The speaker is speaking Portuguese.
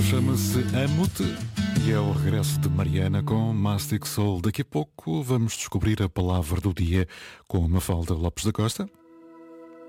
Chama-se Amo-te e é o regresso de Mariana com Mastic Soul. Daqui a pouco vamos descobrir a palavra do dia com Mafalda Lopes da Costa.